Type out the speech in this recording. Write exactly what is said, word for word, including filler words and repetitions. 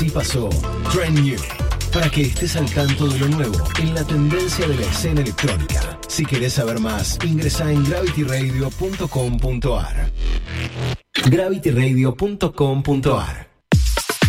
Así pasó Trend New, para que estés al tanto de lo nuevo en la tendencia de la escena electrónica. Si querés saber más, ingresa en gravity radio punto com punto a r. gravity radio punto com punto a r.